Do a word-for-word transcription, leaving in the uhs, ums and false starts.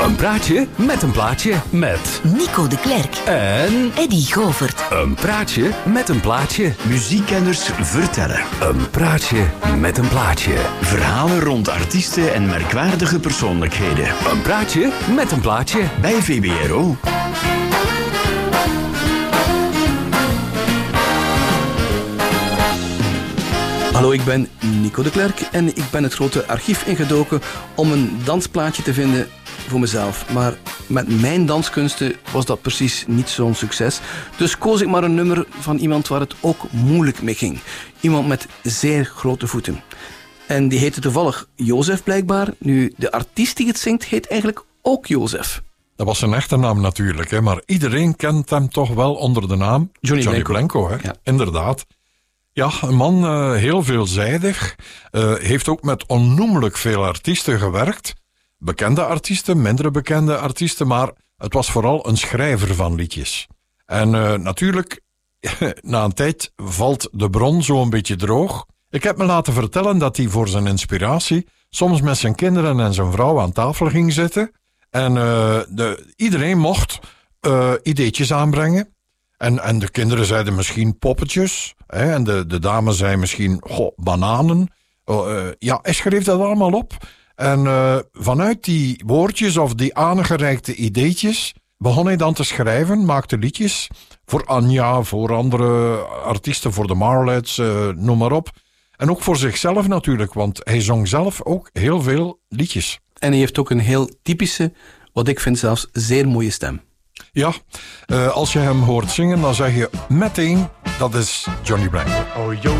Een praatje met een plaatje met Nico de Klerk en Eddy Govert. een praatje met een plaatje. Muziekkenners vertellen. Een praatje met een plaatje. Verhalen rond artiesten en merkwaardige persoonlijkheden. Een praatje met een plaatje. Bij V B R O. Hallo, ik ben Nico de Klerk en ik ben het grote archief ingedoken om een dansplaatje te vinden voor mezelf. Maar met mijn danskunsten was dat precies niet zo'n succes. Dus koos ik maar een nummer van iemand waar het ook moeilijk mee ging. Iemand met zeer grote voeten. En die heette toevallig Jozef blijkbaar. Nu, de artiest die het zingt heet eigenlijk ook Jozef. Dat was zijn echte naam natuurlijk, hè, maar iedereen kent hem toch wel onder de naam Johnny, Johnny Blanco. Blanco, hè? Ja. Inderdaad. Ja, een man uh, heel veelzijdig, uh, heeft ook met onnoemelijk veel artiesten gewerkt. Bekende artiesten, minder bekende artiesten, maar het was vooral een schrijver van liedjes. En uh, natuurlijk, na een tijd valt de bron zo een beetje droog. Ik heb me laten vertellen dat hij voor zijn inspiratie soms met zijn kinderen en zijn vrouw aan tafel ging zitten. En uh, de, iedereen mocht uh, ideetjes aanbrengen. En, en de kinderen zeiden misschien poppetjes. Hè, en de, de dame zei misschien goh, bananen. Uh, uh, ja, hij schreef dat allemaal op. En uh, vanuit die woordjes of die aangereikte ideetjes begon hij dan te schrijven, maakte liedjes. Voor Anja, voor andere artiesten, voor de Marlets, uh, noem maar op. En ook voor zichzelf natuurlijk, want hij zong zelf ook heel veel liedjes. En hij heeft ook een heel typische, wat ik vind zelfs, zeer mooie stem. Ja, uh, als je hem hoort zingen, dan zeg je meteen, dat is Johnny Blanco. Oh,